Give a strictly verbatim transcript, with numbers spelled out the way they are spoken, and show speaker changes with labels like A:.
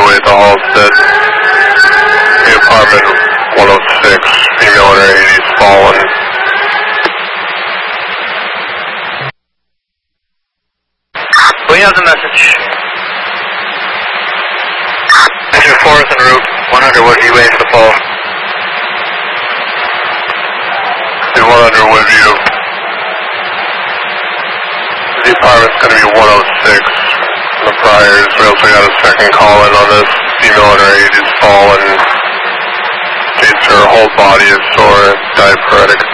A: evaluate the Halstead. The apartment one oh six, female in her eighties, fallen.
B: We have the message. Engine four is en route, one hundred, what are you waiting for the fall?
A: one hundred with you. The apartment's going to be one oh six. The priors, we also got a second call in on this. Female in her eighties, fallen. States her whole body is sore, diaphoretic.